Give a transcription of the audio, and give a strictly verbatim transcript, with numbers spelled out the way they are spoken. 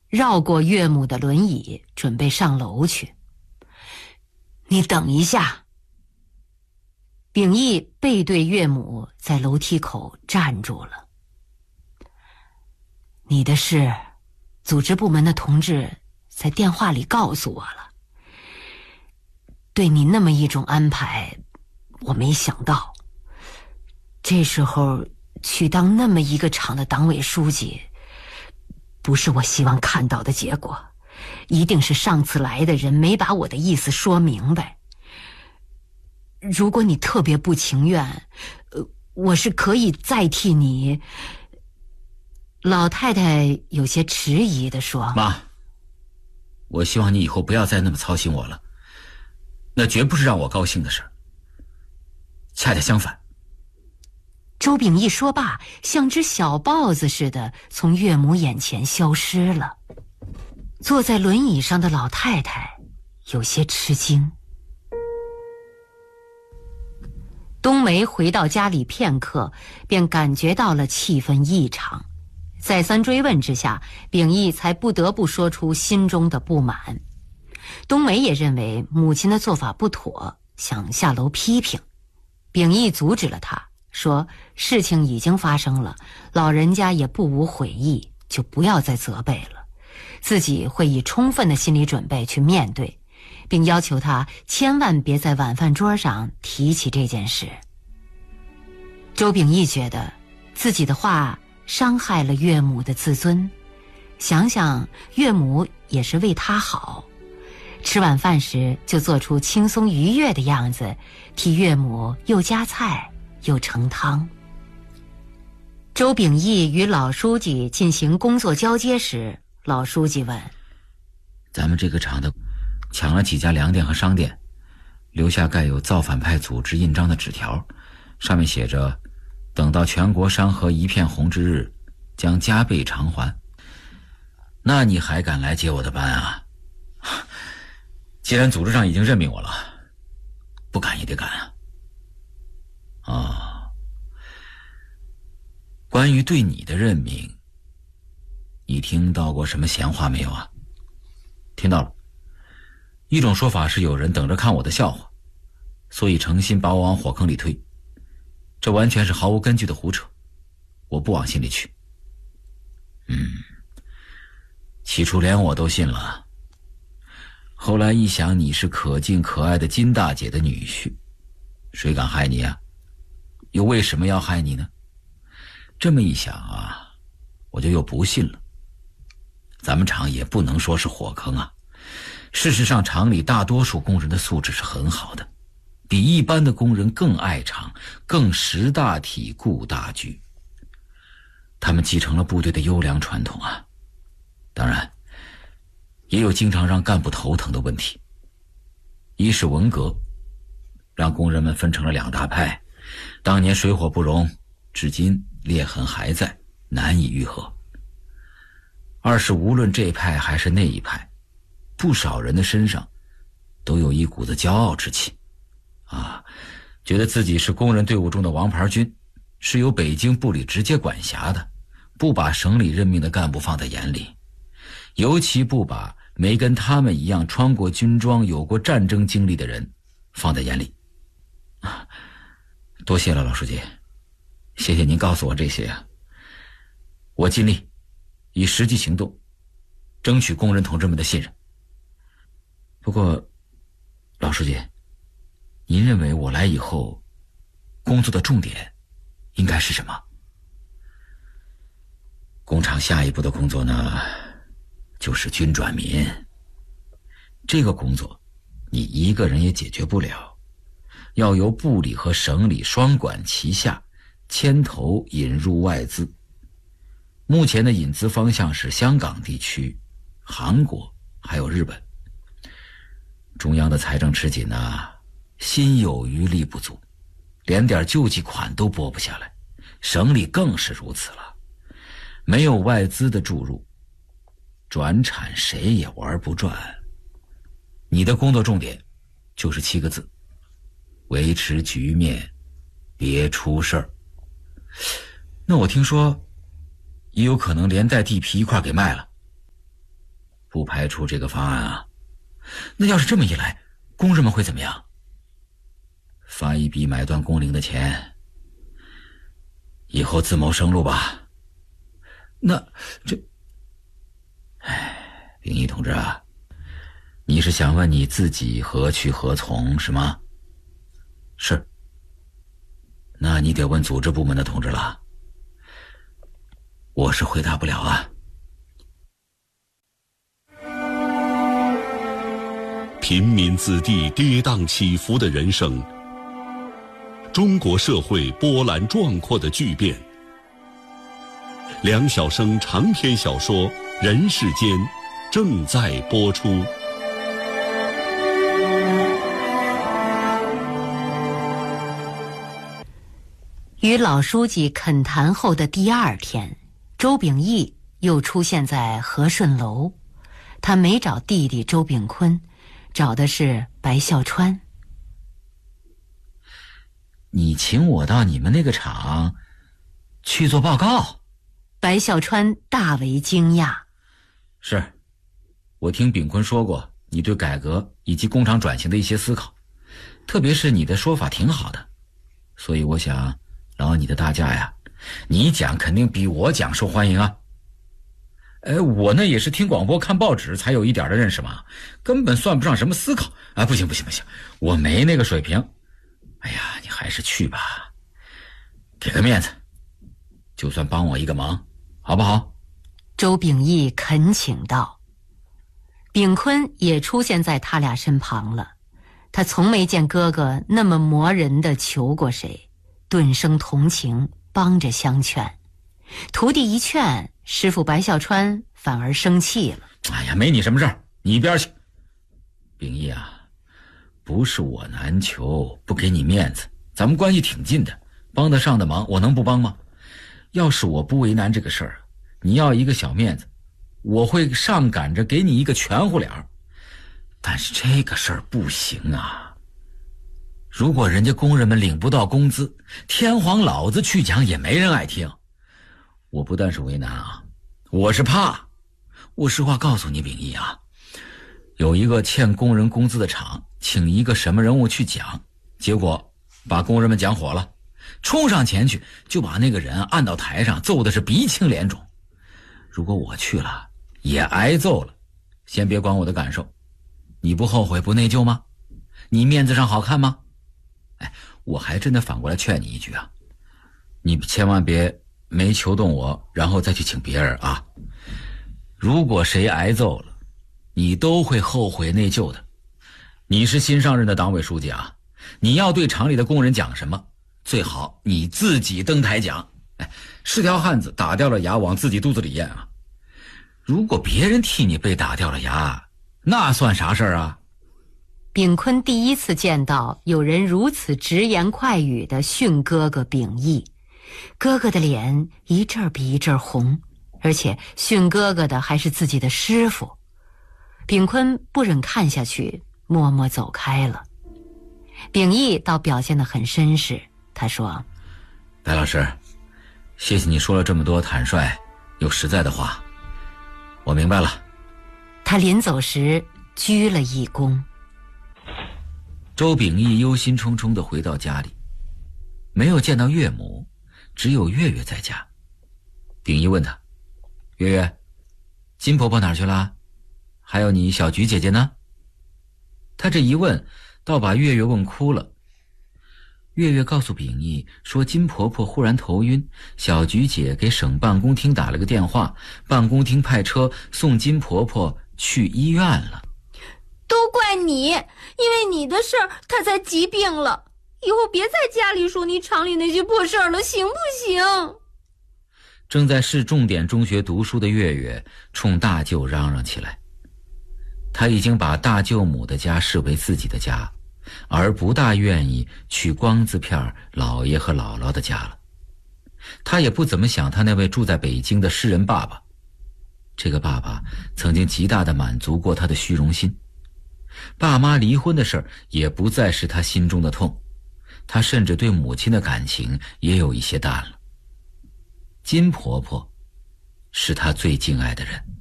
绕过岳母的轮椅，准备上楼去。你等一下。秉义背对岳母，在楼梯口站住了。你的事，组织部门的同志在电话里告诉我了。对你那么一种安排，我没想到。这时候去当那么一个厂的党委书记，不是我希望看到的结果，一定是上次来的人没把我的意思说明白。如果你特别不情愿，呃，我是可以再替你。老太太有些迟疑地说： 妈，我希望你以后不要再那么操心我了，那绝不是让我高兴的事，恰恰相反。 周秉义说罢，像只小豹子似的从岳母眼前消失了。坐在轮椅上的老太太有些吃惊。冬梅回到家里片刻，便感觉到了气氛异常。再三追问之下，秉义才不得不说出心中的不满。冬梅也认为母亲的做法不妥，想下楼批评。秉义阻止了他，说事情已经发生了，老人家也不无悔意，就不要再责备了，自己会以充分的心理准备去面对，并要求他千万别在晚饭桌上提起这件事。周秉义觉得自己的话伤害了岳母的自尊，想想岳母也是为他好，吃晚饭时就做出轻松愉悦的样子，替岳母又夹菜又盛汤。周秉义与老书记进行工作交接时，老书记问： 咱们这个厂的抢了几家粮店和商店，留下盖有造反派组织印章的纸条，上面写着等到全国山河一片红之日，将加倍偿还。那你还敢来接我的班啊？既然组织上已经任命我了，不敢也得敢啊。啊，关于对你的任命，你听到过什么闲话没有啊？听到了。一种说法是有人等着看我的笑话，所以诚心把我往火坑里推，这完全是毫无根据的胡扯，我不往心里去。嗯，起初连我都信了，后来一想你是可敬可爱的金大姐的女婿，谁敢害你啊？又为什么要害你呢？这么一想啊，我就又不信了。咱们厂也不能说是火坑啊，事实上厂里大多数工人的素质是很好的，比一般的工人更爱厂，更识大体顾大局。他们继承了部队的优良传统啊，当然也有经常让干部头疼的问题。一是文革让工人们分成了两大派，当年水火不容，至今裂痕还在，难以愈合。二是无论这派还是那一派，不少人的身上都有一股子骄傲之气啊，觉得自己是工人队伍中的王牌军，是由北京部里直接管辖的，不把省里任命的干部放在眼里，尤其不把没跟他们一样穿过军装有过战争经历的人放在眼里啊。多谢了老书记，谢谢您告诉我这些啊，我尽力以实际行动争取工人同志们的信任。不过老书记，您认为我来以后工作的重点应该是什么？工厂下一步的工作呢，就是军转民。这个工作你一个人也解决不了，要由部里和省里双管齐下，牵头引入外资。目前的引资方向是香港地区、韩国还有日本。中央的财政吃紧啊，心有余力不足，连点救济款都拨不下来，省里更是如此了。没有外资的注入，转产谁也玩不转。你的工作重点就是七个字：维持局面，别出事儿。那我听说也有可能连带地皮一块给卖了。 不排除这个方案啊。那要是这么一来，工人们会怎么样？发一笔买断工龄的钱，以后自谋生路吧。那这……哎，秉义同志啊，你是想问你自己何去何从是吗？是。那你得问组织部门的同志了，我是回答不了啊。 平民子弟跌宕起伏的人生，中国社会波澜壮阔的巨变。梁晓声长篇小说《人世间》正在播出。 与老书记恳谈后的第二天，周秉义又出现在和顺楼。他没找弟弟周秉坤，找的是白孝川。 你请我到你们那个厂去做报告？ 白孝川大为惊讶。 是，我听秉坤说过你对改革以及工厂转型的一些思考，特别是你的说法挺好的，所以我想劳你的大驾呀，你讲肯定比我讲受欢迎啊。哎，我那也是听广播看报纸才有一点的认识嘛，根本算不上什么思考啊！不行不行不行，我没那个水平。哎呀，你还是去吧，给个面子，就算帮我一个忙，好不好？ 周秉义恳请道。秉坤也出现在他俩身旁了，他从没见哥哥那么磨人的求过谁，顿生同情，帮着相劝。徒弟一劝，师傅白孝川反而生气了。 哎呀，没你什么事儿，你一边去。秉义啊，不是我难求，不给你面子，咱们关系挺近的，帮得上的忙我能不帮吗？要是我不为难这个事儿，你要一个小面子，我会上赶着给你一个全乎脸儿。但是这个事儿不行啊，如果人家工人们领不到工资，天皇老子去讲也没人爱听。我不但是为难啊，我是怕。我实话告诉你，秉义啊，有一个欠工人工资的厂，请一个什么人物去讲，结果把工人们讲火了，冲上前去就把那个人按到台上揍的是鼻青脸肿。如果我去了也挨揍了，先别管我的感受，你不后悔不内疚吗？你面子上好看吗？哎，我还真的反过来劝你一句啊，你千万别没求动我然后再去请别人啊。如果谁挨揍了，你都会后悔内疚的。你是新上任的党委书记啊，你要对厂里的工人讲什么，最好你自己登台讲。哎，是条汉子打掉了牙往自己肚子里咽啊。如果别人替你被打掉了牙，那算啥事儿啊？ 秉坤第一次见到有人如此直言快语地训哥哥秉义，哥哥的脸一阵比一阵红，而且训哥哥的还是自己的师傅。秉坤不忍看下去，默默走开了。秉义倒表现得很绅士，他说： 白老师，谢谢你说了这么多坦率又实在的话，我明白了。 他临走时鞠了一躬。 周秉义忧心忡忡地回到家里，没有见到岳母，只有月月在家。秉义问他：月月，金婆婆哪儿去了？还有你小菊姐姐呢？他这一问倒把月月问哭了。月月告诉秉义说，金婆婆忽然头晕，小菊姐给省办公厅打了个电话，办公厅派车送金婆婆去医院了。 都怪你，因为你的事儿她才急病了，以后别在家里说你厂里那些破事儿了，行不行？ 正在市重点中学读书的月月冲大舅嚷嚷起来。他已经把大舅母的家视为自己的家，而不大愿意去光字片姥爷和姥姥的家了。他也不怎么想他那位住在北京的诗人爸爸，这个爸爸曾经极大地满足过他的虚荣心。爸妈离婚的事儿也不再是他心中的痛，他甚至对母亲的感情也有一些淡了。金婆婆是他最敬爱的人。